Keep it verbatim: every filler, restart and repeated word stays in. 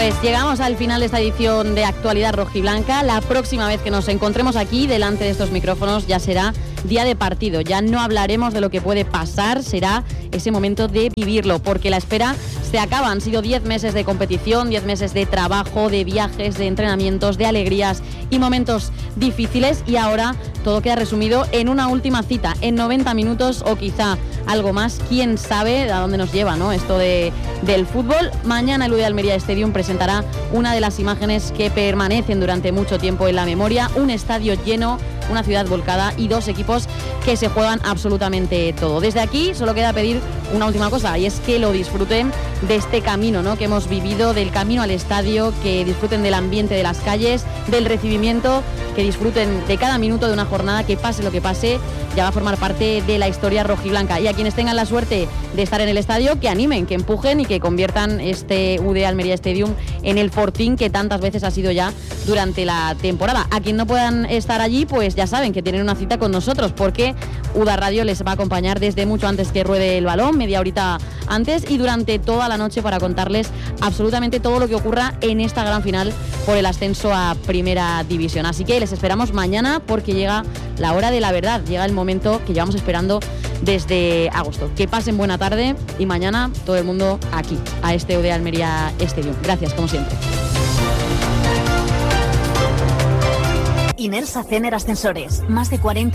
Pues llegamos al final de esta edición de Actualidad Rojiblanca. La próxima vez que nos encontremos aquí delante de estos micrófonos ya será día de partido. Ya no hablaremos de lo que puede pasar, será ese momento de vivirlo, porque la espera se acaba. Han sido diez meses de competición, diez meses de trabajo, de viajes, de entrenamientos, de alegrías y momentos difíciles, y ahora todo queda resumido en una última cita, en noventa minutos o quizá algo más. Quién sabe a dónde nos lleva, ¿no?, esto de, del fútbol. Mañana el U D Almería Stadium presentará una de las imágenes que permanecen durante mucho tiempo en la memoria: un estadio lleno, una ciudad volcada y dos equipos que se juegan absolutamente todo. Desde aquí solo queda pedir una última cosa, y es que lo disfruten de este camino, ¿no?, que hemos vivido, del camino al estadio, que disfruten del ambiente de las calles, del recibimiento, que disfruten de cada minuto de una jornada que, pase lo que pase, ya va a formar parte de la historia rojiblanca. Y a quienes tengan la suerte de estar en el estadio, que animen, que empujen y que conviertan este U D Almería Stadium en el fortín que tantas veces ha sido ya durante la temporada. A quien no puedan estar allí, pues ya saben que tienen una cita con nosotros, porque U D A Radio les va a acompañar desde mucho antes que ruede el balón, media horita antes y durante toda la noche, para contarles absolutamente todo lo que ocurra en esta gran final por el ascenso a Primera División. Así que les esperamos mañana, porque llega la hora de la verdad, llega el momento que llevamos esperando desde agosto. Que pasen buena tarde y mañana todo el mundo aquí, a este U D Almería Stadium. Gracias, como siempre. Inersa Cener Ascensores, más de cuarenta